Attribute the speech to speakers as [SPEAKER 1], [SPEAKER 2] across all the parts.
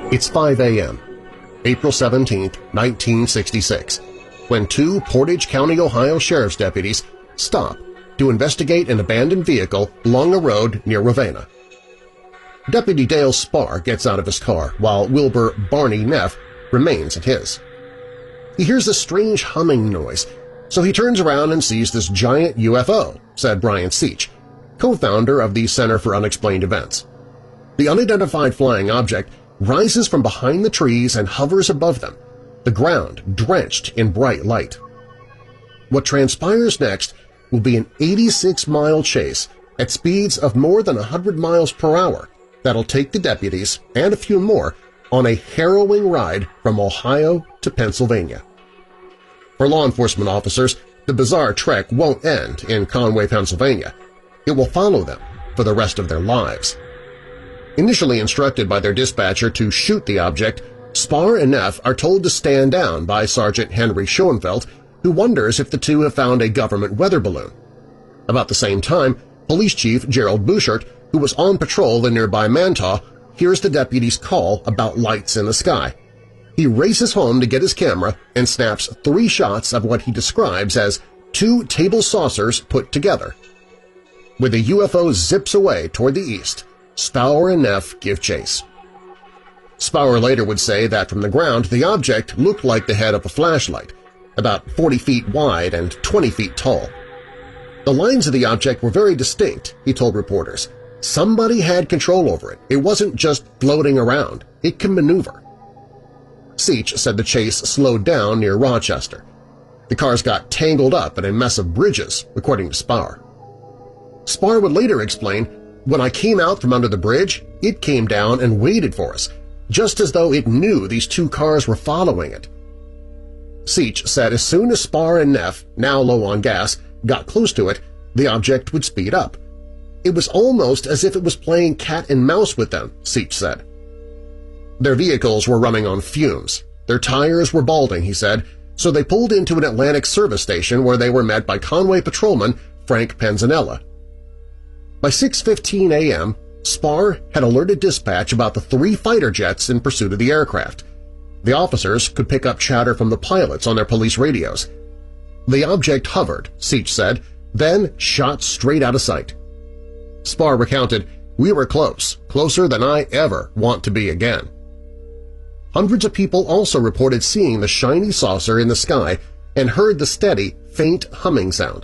[SPEAKER 1] It's 5 a.m., April 17, 1966, when two Portage County, Ohio sheriff's deputies stop to investigate an abandoned vehicle along a road near Ravenna. Deputy Dale Spar gets out of his car while Wilbur Barney Neff remains at his. He hears a strange humming noise, so he turns around and sees this giant UFO, said Brian Seach, co-founder of the Center for Unexplained Events. The unidentified flying object rises from behind the trees and hovers above them, the ground drenched in bright light. What transpires next will be an 86-mile chase at speeds of more than 100 miles per hour that'll take the deputies and a few more on a harrowing ride from Ohio to Pennsylvania. For law enforcement officers, the bizarre trek won't end in Conway, Pennsylvania. It will follow them for the rest of their lives. Initially instructed by their dispatcher to shoot the object, Spar and Neff are told to stand down by Sergeant Henry Schoenfeld, who wonders if the two have found a government weather balloon. About the same time, Police Chief Gerald Bouchard, who was on patrol in nearby Mantua, hears the deputy's call about lights in the sky. He races home to get his camera and snaps 3 shots of what he describes as 2 table saucers put together. When the UFO zips away toward the east, Spar and Neff give chase. Spar later would say that from the ground the object looked like the head of a flashlight, about 40 feet wide and 20 feet tall. The lines of the object were very distinct, he told reporters. Somebody had control over it. It wasn't just floating around. It can maneuver. Seach said the chase slowed down near Rochester. The cars got tangled up in a mess of bridges, according to Spar. Spar would later explain, "When I came out from under the bridge, it came down and waited for us, just as though it knew these 2 cars were following it." Seach said as soon as Spar and Neff, now low on gas, got close to it, the object would speed up. It was almost as if it was playing cat and mouse with them, Seach said. Their vehicles were running on fumes. Their tires were balding, he said, so they pulled into an Atlantic service station where they were met by Conway patrolman Frank Penzanella. By 6:15 a.m., Spar had alerted dispatch about the 3 fighter jets in pursuit of the aircraft. The officers could pick up chatter from the pilots on their police radios. The object hovered, Seach said, then shot straight out of sight. Spar recounted, "We were close, closer than I ever want to be again." Hundreds of people also reported seeing the shiny saucer in the sky and heard the steady, faint humming sound.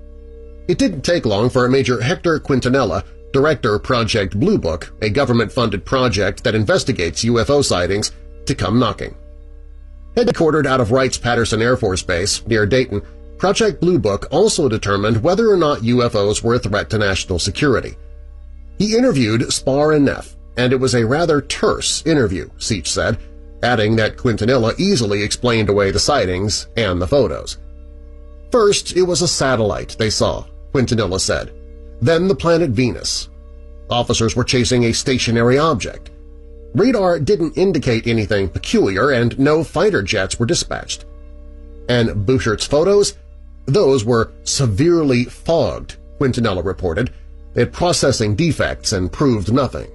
[SPEAKER 1] It didn't take long for Major Hector Quintanilla, director of Project Blue Book, a government-funded project that investigates UFO sightings, to come knocking. Headquartered out of Wrights-Patterson Air Force Base near Dayton, Project Blue Book also determined whether or not UFOs were a threat to national security. He interviewed Spar and Neff, and it was a rather terse interview, Seach said, adding that Quintanilla easily explained away the sightings and the photos. First, it was a satellite they saw, Quintanilla said. Then the planet Venus. Officers were chasing a stationary object. Radar didn't indicate anything peculiar and no fighter jets were dispatched. And Bouchard's photos? Those were severely fogged, Quintanilla reported. They had processing defects and proved nothing.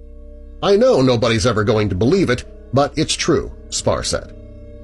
[SPEAKER 1] "I know nobody's ever going to believe it, but it's true," Spar said.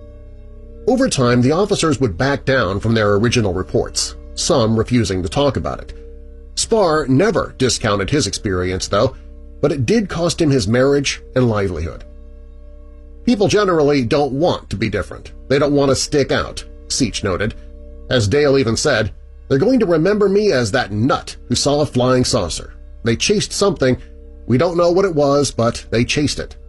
[SPEAKER 1] Over time, the officers would back down from their original reports, some refusing to talk about it. Spar never discounted his experience, though, but it did cost him his marriage and livelihood. "People generally don't want to be different. They don't want to stick out," Seach noted. As Dale even said, "They're going to remember me as that nut who saw a flying saucer. They chased something. We don't know what it was, but they chased it."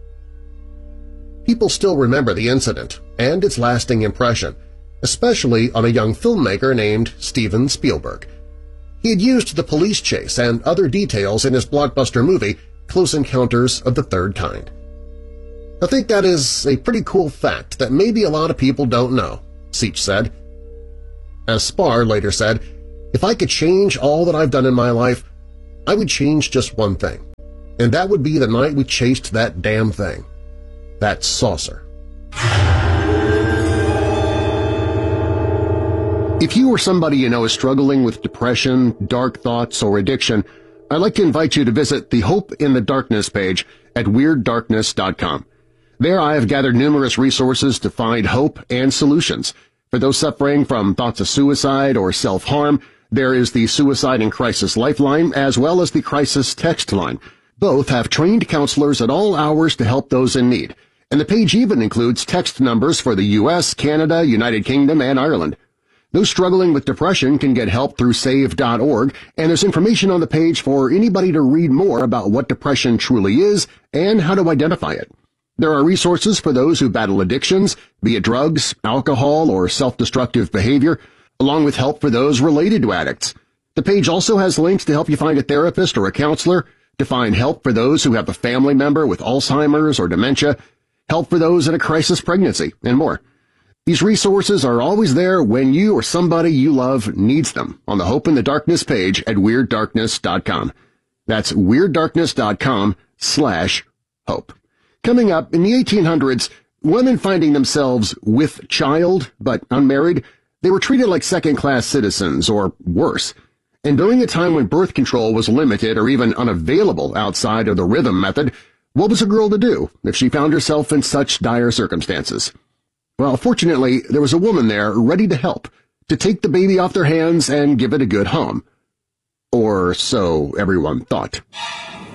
[SPEAKER 1] People still remember the incident and its lasting impression, especially on a young filmmaker named Steven Spielberg. He had used the police chase and other details in his blockbuster movie Close Encounters of the Third Kind. "I think that is a pretty cool fact that maybe a lot of people don't know," Seach said. As Spar later said, "If I could change all that I've done in my life, I would change just one thing, and that would be the night we chased that damn thing, that saucer." If you or somebody you know is struggling with depression, dark thoughts, or addiction, I'd like to invite you to visit the Hope in the Darkness page at WeirdDarkness.com. There I have gathered numerous resources to find hope and solutions. For those suffering from thoughts of suicide or self-harm, there is the Suicide and Crisis Lifeline as well as the Crisis Text Line. Both have trained counselors at all hours to help those in need, and the page even includes text numbers for the U.S., Canada, United Kingdom, and Ireland. Those struggling with depression can get help through save.org, and there's information on the page for anybody to read more about what depression truly is and how to identify it. There are resources for those who battle addictions, be it drugs, alcohol, or self-destructive behavior, along with help for those related to addicts. The page also has links to help you find a therapist or a counselor, to find help for those who have a family member with Alzheimer's or dementia, help for those in a crisis pregnancy, and more. These resources are always there when you or somebody you love needs them on the Hope in the Darkness page at WeirdDarkness.com. That's WeirdDarkness.com/hope. Coming up, in the 1800s, women finding themselves with child but unmarried, they were treated like second-class citizens or worse. And during a time when birth control was limited or even unavailable outside of the rhythm method, what was a girl to do if she found herself in such dire circumstances? Well, fortunately, there was a woman there ready to help, to take the baby off their hands and give it a good home. Or so everyone thought.